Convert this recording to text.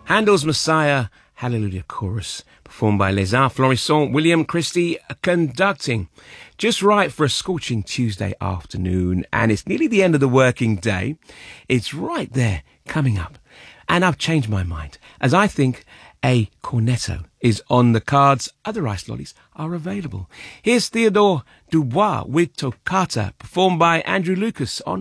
Handel's Messiah, Hallelujah Chorus, performed by Les Arts Florissants, William Christie conducting. Just right for a scorching Tuesday afternoon, and it's nearly the end of the working day. It's right there, coming up. And I've changed my mind, as I think a cornetto is on the cards. Other ice lollies are available. Here's Theodore Dubois with Toccata, performed by Andrew Lucas on